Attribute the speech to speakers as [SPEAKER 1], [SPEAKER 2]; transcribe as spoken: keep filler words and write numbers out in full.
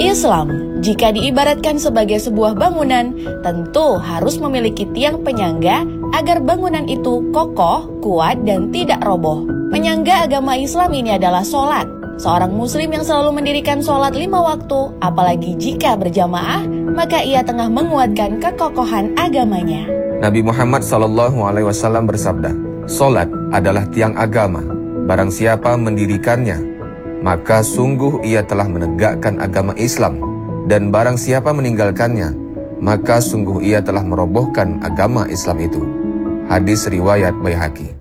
[SPEAKER 1] Islam, jika diibaratkan sebagai sebuah bangunan, tentu harus memiliki tiang penyangga agar bangunan itu kokoh, kuat, dan tidak roboh. Penyangga agama Islam ini adalah sholat. Seorang muslim yang selalu mendirikan sholat lima waktu, apalagi jika berjamaah, maka ia tengah menguatkan kekokohan agamanya.
[SPEAKER 2] Nabi Muhammad shallallahu alaihi wasallam bersabda, "Sholat adalah tiang agama. Barang siapa mendirikannya, maka sungguh ia telah menegakkan agama Islam. Dan barang siapa meninggalkannya, maka sungguh ia telah merobohkan agama Islam itu." Hadis riwayat Baihaqi.